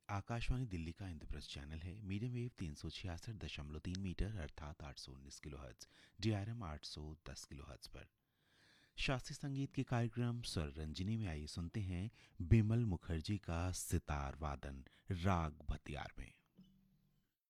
आकाशवाणी दिल्ली का इंद्रप्रस्थ चैनल है। Medium wave 366.3 metre अर्थात 819 किलोहर्ट्ज, DRM 810 किलोहर्ट्ज पर। शास्त्रीय संगीत के कार्यक्रम स्वर रंजनी में आइए सुनते हैं बिमल मुखर्जी का सितार वादन राग भतियार में।